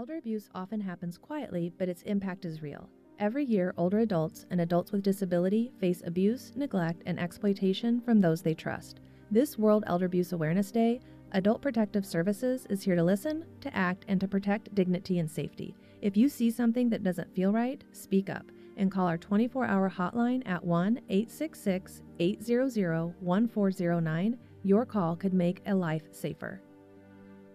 Elder abuse often happens quietly, but its impact is real. Every year, older adults and adults with disability face abuse, neglect, and exploitation from those they trust. This World Elder Abuse Awareness Day, Adult Protective Services is here to listen, to act, and to protect dignity and safety. If you see something that doesn't feel right, speak up and call our 24-hour hotline at 1-866-800-1409. Your call could make a life safer.